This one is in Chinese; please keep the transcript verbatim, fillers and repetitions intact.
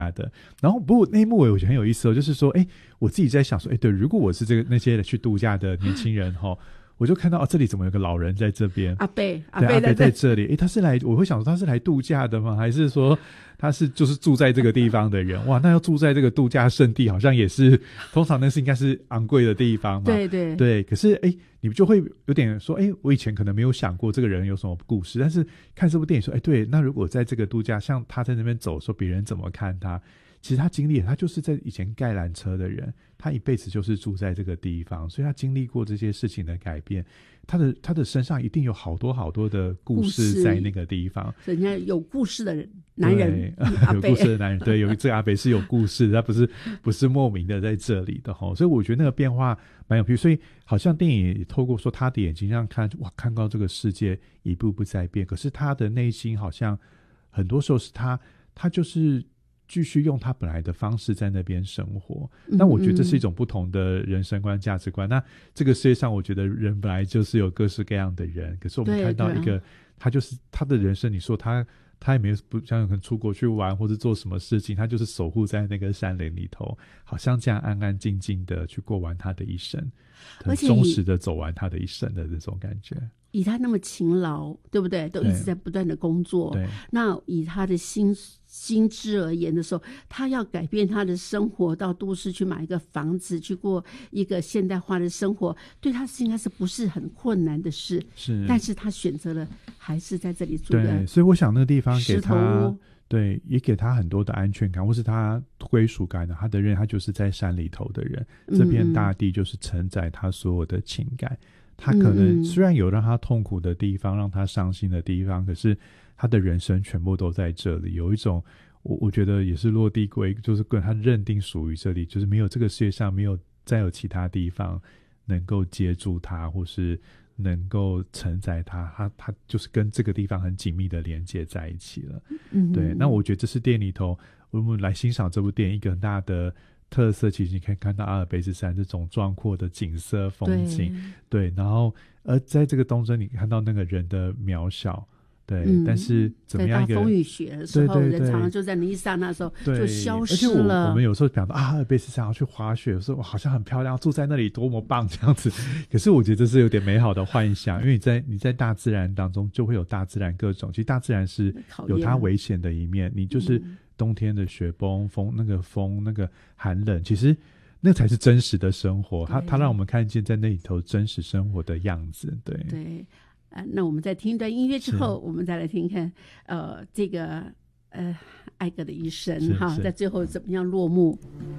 的。然后不过那一幕我觉得很有意思哦，就是说哎，我自己在想说哎，对，如果我是这个那些去度假的年轻人齁，我就看到、啊、这里怎么有个老人在这边， 阿伯阿伯在这里，哎，他是来，我会想说他是来度假的吗？还是说他是就是住在这个地方的人？哇，那要住在这个度假胜地，好像也是通常那是应该是昂贵的地方嘛。 对对对，可是哎，你就会有点说，哎，我以前可能没有想过这个人有什么故事，但是看这部电影说，哎，对，那如果在这个度假，像他在那边走，说别人怎么看他？其实他经历他就是在以前盖缆车的人，他一辈子就是住在这个地方，所以他经历过这些事情的改变，他的他的身上一定有好多好多的故事在那个地方。 人家有故事的人男人有故事的男人，对，有这个阿北是有故事，他不是不是莫名的在这里的齁，所以我觉得那个变化蛮有趣。所以好像电影也透过说他的眼睛上看，哇，看到这个世界一步步在变，可是他的内心好像很多时候是他他就是继续用他本来的方式在那边生活。那我觉得这是一种不同的人生观价值观。那这个世界上我觉得人本来就是有各式各样的人，可是我们看到一个他就是他的人生，你说他他也没有不像可能出国去玩或者做什么事情，他就是守护在那个山林里头，好像这样安安静静的去过完他的一生，很忠实的走完他的一生的这种感觉。 以他那么勤劳，对不对？都一直在不断的工作。 对， 那以他的心心智而言的时候，他要改变他的生活，到都市去买一个房子，去过一个现代化的生活，对他应该是不是很困难的事？ 是， 但是他选择了还是在这里住的。 对，所以我想那个地方给他，对，也给他很多的安全感，或是他归属感的。他的人，他就是在山里头的人，这片大地就是承载他所有的情感。嗯他可能虽然有让他痛苦的地方，让他伤心的地方，可是他的人生全部都在这里。有一种我我觉得也是落地归，就是跟他认定属于这里，就是没有这个世界上没有再有其他地方能够接住他，或是能够承载他，他他就是跟这个地方很紧密的连接在一起了。嗯，对。那我觉得这是电影里头我们来欣赏这部电影一个很大的特色，其实你可以看到阿尔卑斯山这种壮阔的景色风景， 对, 对，然后而在这个东征你看到那个人的渺小，对、嗯、但是怎么样一个在大风雨雪的时候，对对对，人常常就在那一刹那时候就消失了。 而且 我, 我们有时候讲到啊，阿尔卑斯山要去滑雪，有时候好像很漂亮，住在那里多么棒这样子，可是我觉得这是有点美好的幻想，因为你在你在大自然当中就会有大自然各种，其实大自然是有它危险的一面，你就是冬天的雪崩风，那个风那个寒冷，其实那才是真实的生活，它它让我们看见在那里头真实生活的样子。对对、呃、那我们在听一段音乐之后，我们再来听看呃这个呃艾格的一生哈，在最后怎么样落幕。